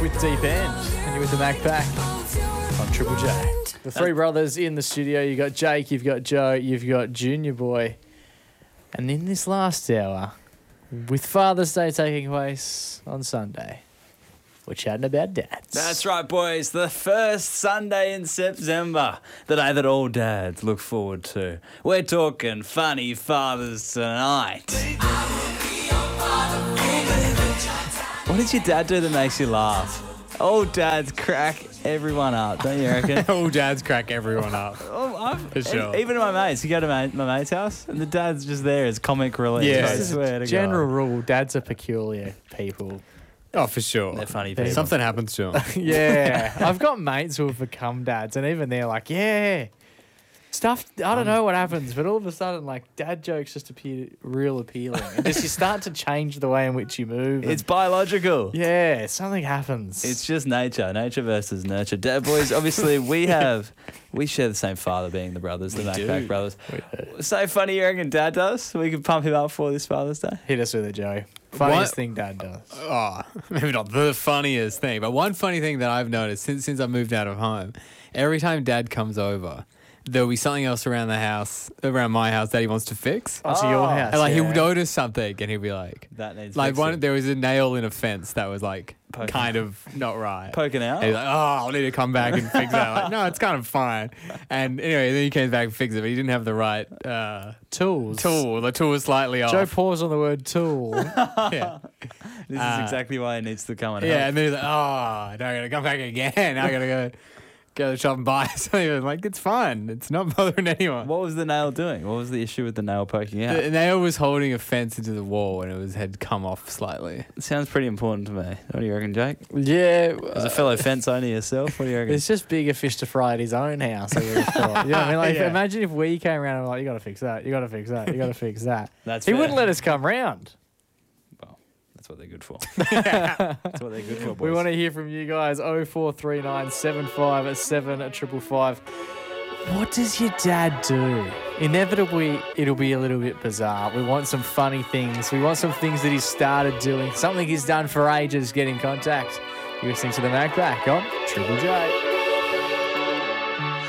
with Deep End, and you're with the Mac Pack on Triple J. The three brothers in the studio. You got Jake, you've got Joe, you've got Junior Boy. And in this last hour, with Father's Day taking place on Sunday, we're chatting about dads. That's right, boys. The first Sunday in September, the day that all dads look forward to. We're talking funny fathers tonight. What does your dad do that makes you laugh? All dads crack everyone up, don't you reckon? All dads crack everyone up. For sure. Even my mates. You go to my mate's house and the dad's just there as comic relief. Yeah. I swear to General God. rule, dads are peculiar people. Oh, for sure. They're funny people. Something happens to them. Yeah. I've got mates who have become dads, and even they're like, yeah. Stuff, I don't know what happens, but all of a sudden, like, dad jokes just appear real appealing. And just you start to change the way in which you move. It's biological. Yeah, something happens. It's just nature versus nurture. Dad boys, obviously we share the same father, being the brothers, the Macpac brothers. So funny you reckon Dad does? We can pump him up for this Father's Day. Hit us with it, Joe. Funniest What? thing dad does. Oh, maybe not the funniest thing, but one funny thing that I've noticed since I moved out of home, every time Dad comes over, there'll be something else around the house, around my house, that he wants to fix. Oh, to your house. And like yeah. he'll notice something, and he'll be like, That needs like fixing. there was a nail in a fence that was like Poking. kind of not right. Poking out? And he's like, oh, I'll need to come back and fix that. Like, no, it's kind of fine. And anyway, then he came back and fixed it, but he didn't have the right Tools. tool. The tool was slightly off. Joe paused on the word tool. Yeah. This is exactly why he needs to come and Yeah, help. and then he's like, oh, now I gotta come back again. Now I gotta go to the shop and buy something. I'm like, it's fine. It's not bothering anyone. What was the nail doing? What was the issue with the nail poking out? The nail was holding a fence into the wall and had come off slightly. It sounds pretty important to me. What do you reckon, Jake? Yeah. As a fellow fence owner yourself, what do you reckon? It's just bigger fish to fry at his own house. I would have thought. You know what I mean? Like, Yeah. imagine if we came around and were like, you got to fix that. You got to fix that. You got to fix that. That's He fair. wouldn't let us come round. Well, that's what they're good for. That's what they're good for, boys. We want to hear from you guys. 0439 75 7555. What does your dad do? Inevitably, it'll be a little bit bizarre. We want some funny things. We want some things that he's started doing. Something he's done for ages. Get in contact. You're listening to the Mac Back on Triple J.